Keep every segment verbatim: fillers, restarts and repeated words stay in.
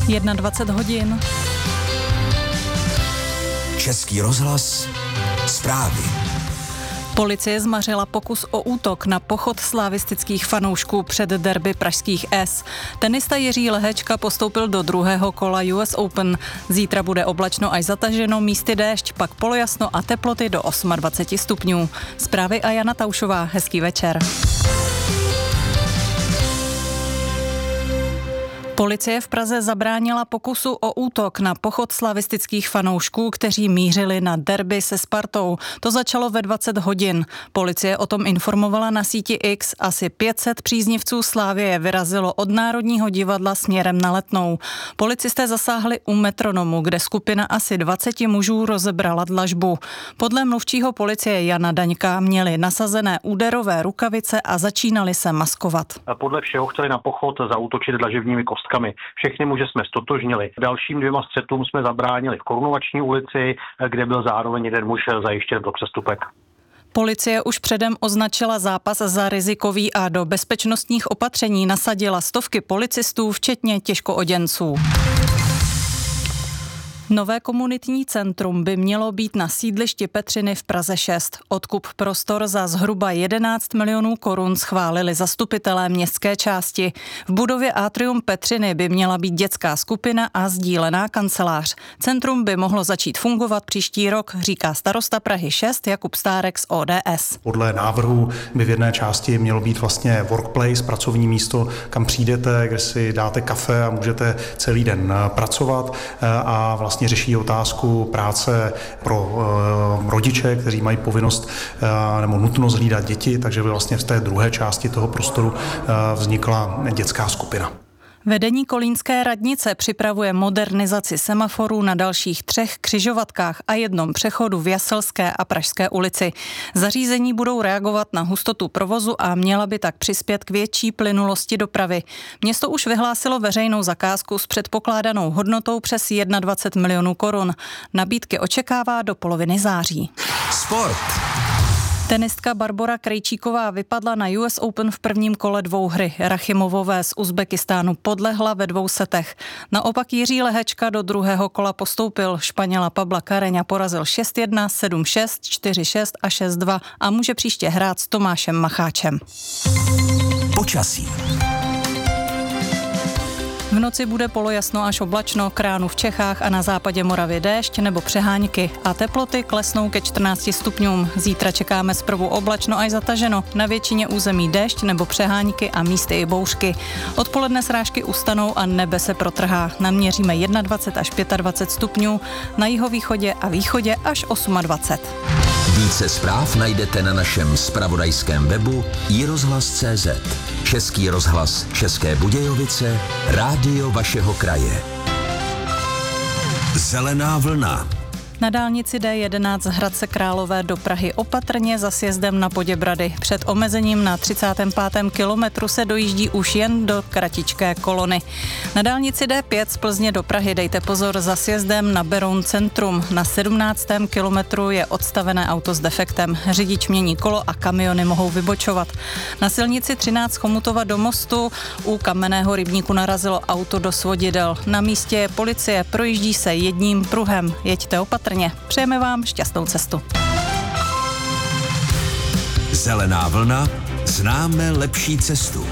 dvacet jedna hodin. Český rozhlas, zprávy. Policie zmařila pokus o útok na pochod slavistických fanoušků před derby pražských S. Tenista Jiří Lehečka postoupil do druhého kola U S Open. Zítra bude oblačno až zataženo, místy déšť, pak polojasno a teploty do dvacet osm stupňů. Zprávy a Jana Taušová. Hezký večer. Policie v Praze zabránila pokusu o útok na pochod slavistických fanoušků, kteří mířili na derby se Spartou. To začalo ve dvacet hodin. Policie o tom informovala na síti X. Asi pět set příznivců Slavie vyrazilo od Národního divadla směrem na Letnou. Policisté zasáhli u Metronomu, kde skupina asi dvacet mužů rozebrala dlažbu. Podle mluvčího policie Jana Daňka měli nasazené úderové rukavice a začínali se maskovat. Podle všeho chtěli na pochod zaútočit dlažebními kostkami. Všechny muže jsme stotožnili. Dalším dvěma střetům jsme zabránili v Korunovační ulici, kde byl zároveň jeden muž zajištěn pro přestupek. Policie už předem označila zápas za rizikový a do bezpečnostních opatření nasadila stovky policistů, včetně těžkooděnců. Nové komunitní centrum by mělo být na sídlišti Petřiny v Praze šest. Odkup prostor za zhruba jedenáct milionů korun schválili zastupitelé městské části. V budově Atrium Petřiny by měla být dětská skupina a sdílená kancelář. Centrum by mohlo začít fungovat příští rok, říká starosta Prahy šest Jakub Stárek z O D S. Podle návrhu by v jedné části mělo být vlastně workplace, pracovní místo, kam přijdete, kde si dáte kafe a můžete celý den pracovat a vlastně Vlastně řeší otázku práce pro uh, rodiče, kteří mají povinnost uh, nebo nutnost hlídat děti, takže by vlastně v té druhé části toho prostoru uh, vznikla dětská skupina. Vedení kolínské radnice připravuje modernizaci semaforů na dalších třech křižovatkách a jednom přechodu v Jaselské a Pražské ulici. Zařízení budou reagovat na hustotu provozu a měla by tak přispět k větší plynulosti dopravy. Město už vyhlásilo veřejnou zakázku s předpokládanou hodnotou přes dvacet jedna milionů korun. Nabídky očekává do poloviny září. Sport. Tenistka Barbora Krejčíková vypadla na U S Open v prvním kole dvouhry. Rachimovové z Uzbekistánu podlehla ve dvou setech. Naopak Jiří Lehečka do druhého kola postoupil. Španěla Pabla Carreña porazil šest jedna, sedm šest, čtyři šest a šest dva a může příště hrát s Tomášem Macháčem. Počasí. V noci bude polojasno až oblačno, k ránu v Čechách a na západě Moravy déšť nebo přehánky a teploty klesnou ke čtrnácti stupňům. Zítra čekáme zprvu oblačno až zataženo, na většině území déšť nebo přehánky a místy i bouřky. Odpoledne srážky ustanou a nebe se protrhá. Naměříme dvacet jedna až dvacet pět stupňů, na jihovýchodě a východě až dvacet osm. Více zpráv najdete na našem zpravodajském webu i rozhlas tečka cé zet. Český rozhlas České Budějovice, rádio vašeho kraje. Zelená vlna. Na dálnici D jedenáct z Hradce Králové do Prahy opatrně za sjezdem na Poděbrady. Před omezením na třicátém pátém kilometru se dojíždí už jen do kratičké kolony. Na dálnici D pět z Plzně do Prahy dejte pozor za sjezdem na Beroun centrum. Na sedmnáctém kilometru je odstavené auto s defektem. Řidič mění kolo a kamiony mohou vybočovat. Na silnici třináct z Chomutova do Mostu u Kamenného rybníku narazilo auto do svodidel. Na místě je policie, projíždí se jedním pruhem. Jeďte opatrně. Přejeme vám šťastnou cestu. Zelená vlna, známe lepší cestu.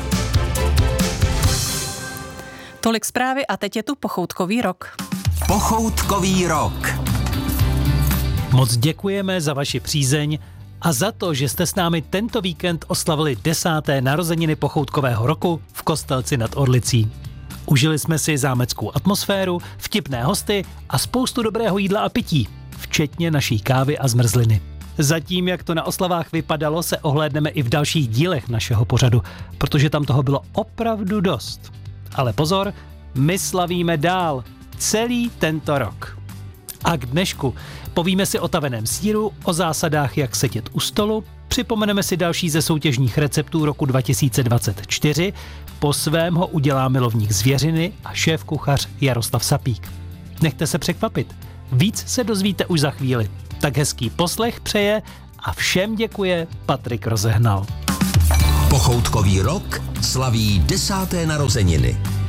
Tolik zprávy a teď je tu pochoutkový rok. Pochoutkový rok. Moc děkujeme za vaši přízeň a za to, že jste s námi tento víkend oslavili desáté narozeniny pochoutkového roku v Kostelci nad Orlicí. Užili jsme si zámeckou atmosféru, vtipné hosty a spoustu dobrého jídla a pití, včetně naší kávy a zmrzliny. Zatím, jak to na oslavách vypadalo, se ohlédneme i v dalších dílech našeho pořadu, protože tam toho bylo opravdu dost. Ale pozor, my slavíme dál, celý tento rok. A k dnešku povíme si o taveném sýru, o zásadách, jak sedět u stolu, připomeneme si další ze soutěžních receptů roku dva tisíce dvacet čtyři, po svém ho udělá milovník zvěřiny a šéfkuchař Jaroslav Sapík. Nechte se překvapit, víc se dozvíte už za chvíli. Tak hezký poslech přeje a všem děkuje Patrik Rozehnal. Pochoutkový rok slaví desáté narozeniny.